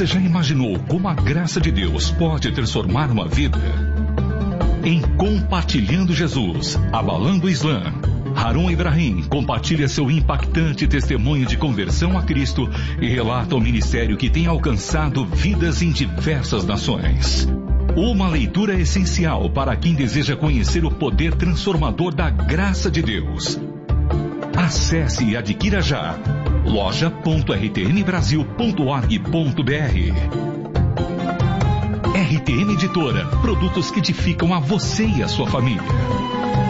Você já imaginou como a graça de Deus pode transformar uma vida? Em Compartilhando Jesus, Abalando o Islã, Harun Ibrahim compartilha seu impactante testemunho de conversão a Cristo e relata o ministério que tem alcançado vidas em diversas nações. Uma leitura essencial para quem deseja conhecer o poder transformador da graça de Deus. Acesse e adquira já loja.rtmbrasil.org.br. RTM Editora, produtos que edificam a você e a sua família.